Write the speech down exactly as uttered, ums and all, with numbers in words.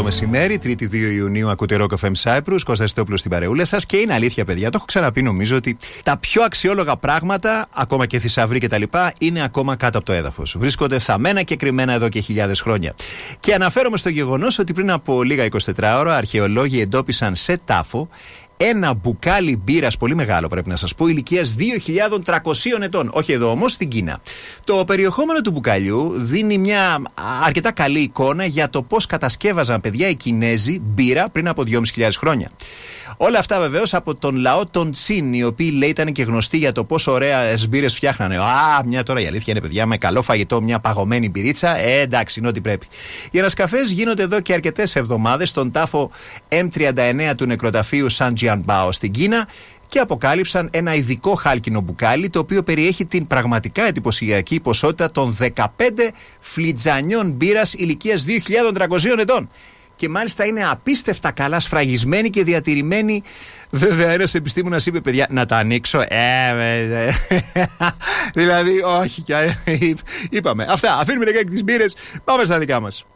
μεσημέρι, Τρίτη δύο Ιουνίου, ακούτε Rock εφ εμ Cyprus, Κώστας Στόπουλος στην παρεούλα σας. Και είναι αλήθεια, παιδιά, το έχω ξαναπεί νομίζω, ότι τα πιο αξιόλογα πράγματα, ακόμα και θησαυροί κτλ., είναι ακόμα κάτω από το έδαφος. Βρίσκονται θαμμένα και κρυμμένα εδώ και χιλιάδες χρόνια. Και αναφέρομαι στο γεγονός ότι πριν από λίγα εικοσιτέσσερις ώρα, αρχαιολόγοι εντόπισαν σε τάφο ένα μπουκάλι μπύρας, πολύ μεγάλο πρέπει να σας πω, ηλικίας δύο χιλιάδες τριακόσιων ετών. Όχι εδώ όμως, στην Κίνα. Το περιεχόμενο του μπουκαλιού δίνει μια αρκετά καλή εικόνα για το πώς κατασκεύαζαν, παιδιά, οι Κινέζοι μπύρα πριν από δυόμισι χιλιάδες χρόνια. Όλα αυτά βεβαίως από τον λαό των Τσιν, οι οποίοι λέει ήταν και γνωστοί για το πόσο ωραία μπύρες φτιάχνανε. Α, μια τώρα η αλήθεια είναι, παιδιά, με καλό φαγητό, μια παγωμένη μπυρίτσα. Ε, εντάξει, είναι ό,τι πρέπει. Οι ανασκαφές γίνονται εδώ και αρκετές εβδομάδες στον τάφο εμ τριάντα εννέα του νεκροταφείου Σαν Τζιανμπάο στην Κίνα και αποκάλυψαν ένα ειδικό χάλκινο μπουκάλι, το οποίο περιέχει την πραγματικά εντυπωσιακή ποσότητα των δεκαπέντε φλιτζανιών μπύρας ηλικίας δύο χιλιάδες τριακόσιων ετών. Και μάλιστα είναι απίστευτα καλά σφραγισμένη και διατηρημένη. Βέβαια, ένας επιστήμονας είπε, παιδιά, να τα ανοίξω. Ε, ε, ε, δηλαδή, όχι. Είπαμε. Αυτά. Αφήνουμε λιγάκι τις μπύρες. Πάμε στα δικά μας.